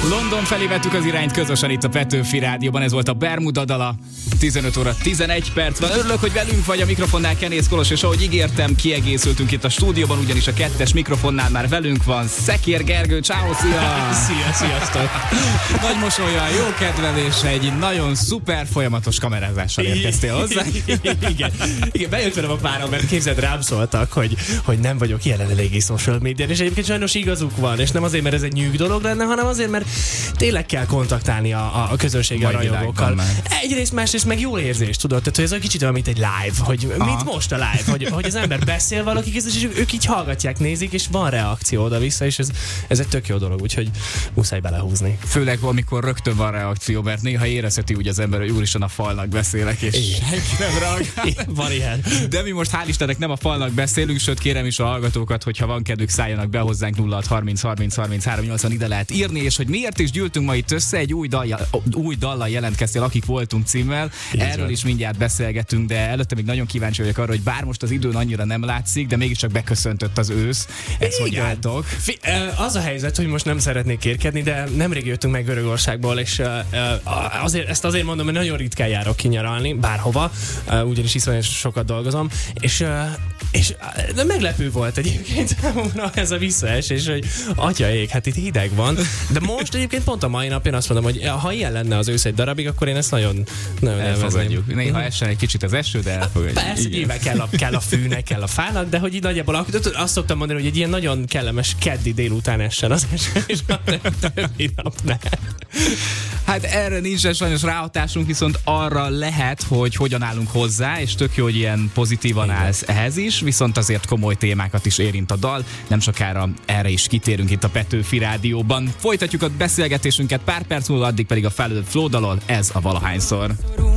London felé vettük az irányt közösen itt a Petőfi Rádióban, ez volt a Bermuda dala. 15 óra 11 perc van. Örülök, hogy velünk vagy a mikrofonnál, Kenész Kolos, és ahogy ígértem, kiegészültünk itt a stúdióban, ugyanis a 2-es mikrofonnál már velünk van Szekér Gergő. Ciao, szia! Sziasztok! Nagy mosollyal, jó kedveléssel, egy nagyon szuper folyamatos kamerázással érkeztél hozzá. Igen, bejött velem a párom, mert képzeld, rám szóltak, hogy nem vagyok jelen eléggé social médián, és egyébként sajnos igazuk van, és nem azért, mert ez egy nyűg dolog lenne, hanem azért, mert tényleg kell kontaktálni a közönséggel, a rajongókkal. Egyrészt, másrészt meg jól érzés, tudod? Tehát, hogy ez egy kicsit olyan, mint egy live, hogy mit most a live, hogy az ember beszél valakik, és ők így hallgatják, nézik, és van reakció oda-vissza, és ez egy tök jó dolog, úgyhogy muszáj belehúzni. Főleg, amikor rögtön van reakció, mert néha érezheti úgy az ember, hogy úristen, a falnak beszélek, és senki nem reagál. Van ilyen. De mi most hál' Istennek nem a falnak beszélünk, sőt kérem is a hallgatókat, hogyha van kedvük, szálljanak be hozzánk 06 30 30 33 80, ide lehet írni, és hogy miért is gyűltünk ma itt össze, egy új dallal jelentkeztél, Akik voltunk címmel. Erről is mindjárt beszélgetünk, de előtte még nagyon kíváncsi vagyok arra, hogy bár most az időn annyira nem látszik, de mégiscsak beköszöntött az ősz. Ez hogy álltok? Az a helyzet, hogy most nem szeretnék kérkedni, de nemrég jöttünk meg Görögországból, és azért mondom, hogy nagyon ritkán járok kinyaralni, bárhova, ugyanis iszonyatosan sokat dolgozom, és meglepő volt egyébként számomra ez a visszaesés, hogy atyaég, hát itt hideg van, de most egyébként pont a mai nap én azt mondom, hogy ha ilyen lenne az ősz egy darabig, akkor én ezt nagyon elfogadjuk. Néha essen egy kicsit az eső, de elfogadjuk. Persze, nyilván kell a fűnek, kell a fának, de hogy így nagyjából azt szoktam mondani, hogy egy ilyen nagyon kellemes keddi délután essen az eső, és a többi nap ne. Hát erre nincsen sajnos ráhatásunk, viszont arra lehet, hogy hogyan állunk hozzá, és tök jó, hogy ilyen pozitívan állsz ehhez is, viszont azért komoly témákat is érint a dal. Nem sokára erre is kitérünk itt a Petőfi Rádióban. Folytatjuk a beszélgetésünket pár perc múlva, addig pedig a Felül Flow dalol, ez a Valahányszor.